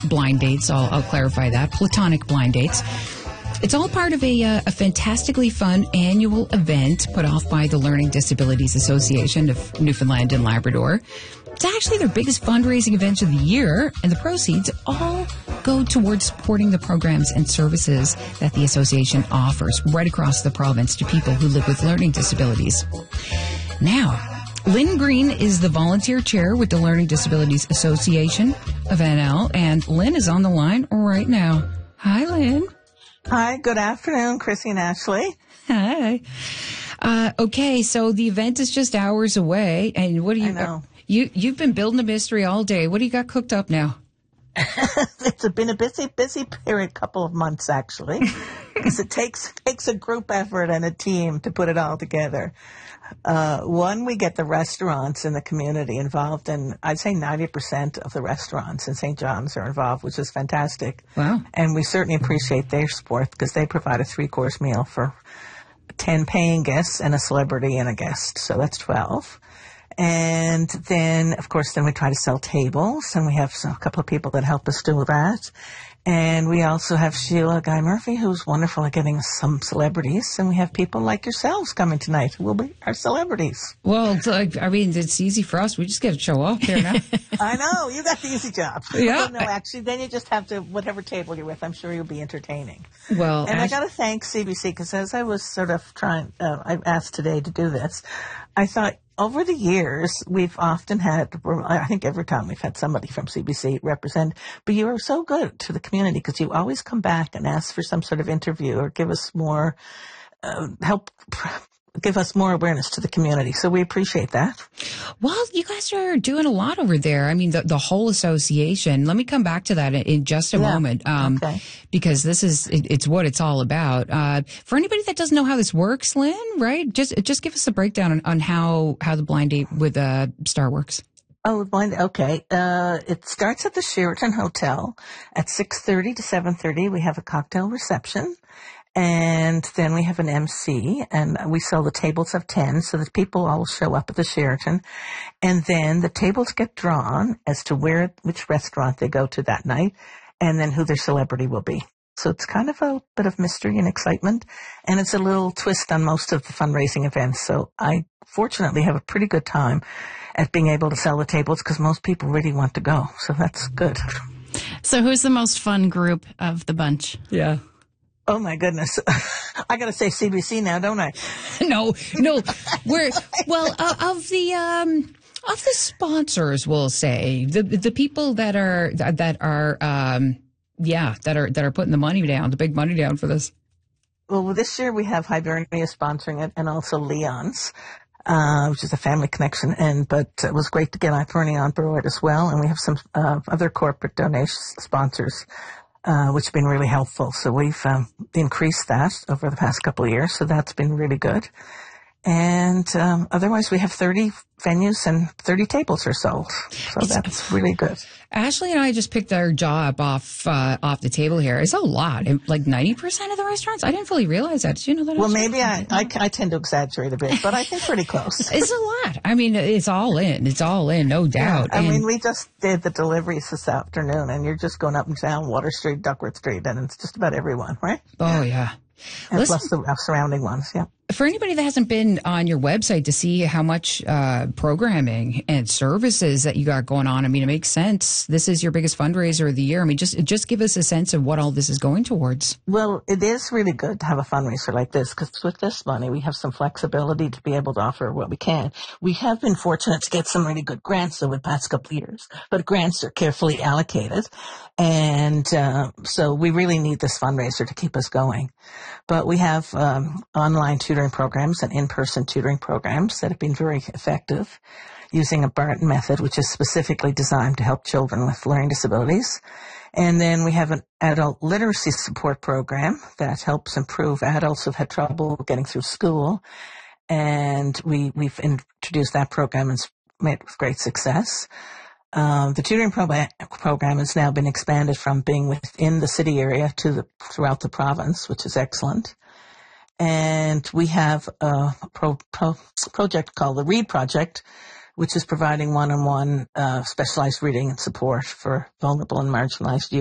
blind dates. I'll clarify that. Platonic blind dates. It's all part of a fantastically fun annual event put off by the Learning Disabilities Association of Newfoundland and Labrador. It's actually their biggest fundraising event of the year, and the proceeds all go towards supporting the programs and services that the association offers right across the province to people who live with learning disabilities. Now, Lynn Green is the volunteer chair with the Learning Disabilities Association of NL, and Lynn is on the line right now. Hi, Lynn. Hi, good afternoon, Chrissy and Ashley. Hi. Okay, so the event is just hours away, and what do you... I know. You've been building a mystery all day. What do you got cooked up now? It's been a busy period, couple of months actually, because it takes a group effort and a team to put it all together. One, we get the restaurants in the community involved, and I'd say 90% of the restaurants in St. John's are involved, which is fantastic. Wow. And we certainly appreciate their support because they provide a 3-course meal for 10 paying guests and a celebrity and a guest, so that's 12. And then, of course, we try to sell tables, and we have a couple of people that help us do that. And we also have Sheila Guy Murphy, who's wonderful at getting us some celebrities. And we have people like yourselves coming tonight who will be our celebrities. Well, it's easy for us. We just got to show up here now. I know. You got the easy job. Yeah. No, actually, then you just have to, whatever table you're with, I'm sure you'll be entertaining. Well, and I got to thank CBC because as I was sort of I asked today to do this, I thought, over the years, we've often had, I think every time we've had somebody from CBC represent, but you are so good to the community because you always come back and ask for some sort of interview or give us more, give us more awareness to the community. So we appreciate that. Well, you guys are doing a lot over there. I mean, the whole association. Let me come back to that in just a moment. Okay. Because it's what it's all about. For anybody that doesn't know how this works, Lynn, right? Just give us a breakdown on how the blind date with Star works. Oh, blind. Okay. It starts at the Sheraton Hotel at 6:30 to 7:30. We have a cocktail reception. And then we have an MC, and we sell the tables of 10 so that people all show up at the Sheraton. And then the tables get drawn as to which restaurant they go to that night, and then who their celebrity will be. So it's kind of a bit of mystery and excitement, and it's a little twist on most of the fundraising events. So I fortunately have a pretty good time at being able to sell the tables because most people really want to go. So that's good. So who's the most fun group of the bunch? Yeah. Oh my goodness. I got to say CBC now, don't I? No. Of the sponsors, we'll say the people that are putting the money down, the big money down for this. Well, this year we have Hibernia sponsoring it and also Leon's, which is a family connection. But it was great to get Hibernia on board as well. And we have some other corporate donation sponsors, which have been really helpful. So we've increased that over the past couple of years. So that's been really good. And otherwise, we have 30 venues and 30 tables are sold. So that's really good. Ashley and I just picked our job off the table here. It's a lot. Like 90% of the restaurants? I didn't fully realize that. Did you know that? Well, maybe I tend to exaggerate a bit, but I think pretty close. It's a lot. I mean, it's all in. It's all in, no doubt. Yeah, I mean, we just did the deliveries this afternoon, and you're just going up and down Water Street, Duckworth Street, and it's just about everyone, right? Oh, yeah. And plus the surrounding ones, yeah. For anybody that hasn't been on your website to see how much programming and services that you got going on, I mean, it makes sense. This is your biggest fundraiser of the year. I mean, just give us a sense of what all this is going towards. Well, it is really good to have a fundraiser like this because with this money, we have some flexibility to be able to offer what we can. We have been fortunate to get some really good grants over the past couple of years, but grants are carefully allocated. And so we really need this fundraiser to keep us going. But we have online tutoring programs and in-person tutoring programs that have been very effective using a Barton method, which is specifically designed to help children with learning disabilities. And then we have an adult literacy support program that helps improve adults who've had trouble getting through school. And we've introduced that program and it's met with great success. The tutoring program has now been expanded from being within the city area to throughout the province, which is excellent. And we have a project called the READ Project, which is providing one-on-one specialized reading and support for vulnerable and marginalized youth.